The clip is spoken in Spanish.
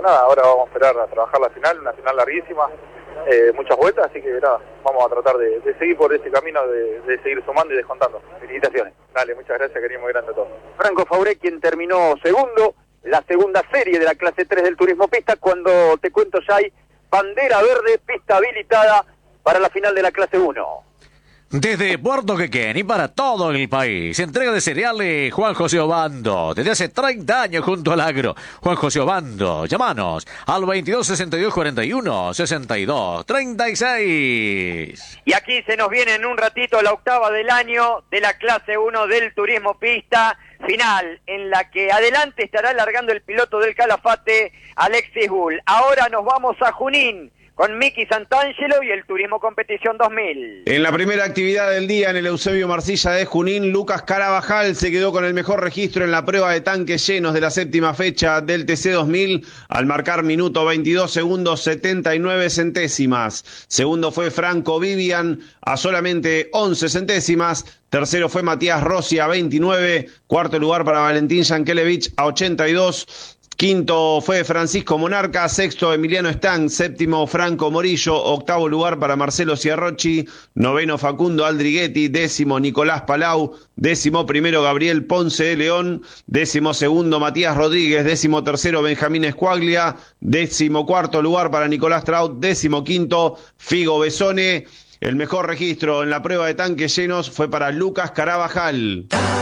nada, ahora vamos a esperar a trabajar la final, una final larguísima, muchas vueltas, así que nada, vamos a tratar de seguir por ese camino, de seguir sumando y descontando. Felicitaciones. Dale, muchas gracias, querido, muy grande a todos. Franco Fauré, quien terminó segundo, la segunda serie de la clase 3 del turismo pista, cuando te cuento ya hay bandera verde, pista habilitada para la final de la clase 1. Desde Puerto Quequén y para todo el país, entrega de cereales Juan José Obando, desde hace 30 años junto al agro. Juan José Obando, llámanos al 22 62 41 62 36. Y aquí se nos viene en un ratito la octava del año de la clase 1 del turismo pista, final en la que adelante estará largando el piloto del Calafate, Alexis Bull. Ahora nos vamos a Junín con Miki Santangelo y el Turismo Competición 2000. En la primera actividad del día en el Eusebio Marcilla de Junín, Lucas Carabajal se quedó con el mejor registro en la prueba de tanques llenos de la séptima fecha del TC 2000 al marcar minuto 22 segundos 79 centésimas. Segundo fue Franco Vivian a solamente 11 centésimas. Tercero fue Matías Rossi a 29. Cuarto lugar para Valentín Yankelevich a 82. Quinto fue Francisco Monarca, sexto Emiliano Stang, séptimo Franco Morillo, octavo lugar para Marcelo Ciarrochi, noveno Facundo Aldriguetti, décimo Nicolás Palau, décimo primero Gabriel Ponce de León, décimo segundo Matías Rodríguez, décimo tercero Benjamín Escuaglia, décimo cuarto lugar para Nicolás Traut, décimo quinto Figo Besone. El mejor registro en la prueba de tanques llenos fue para Lucas Carabajal.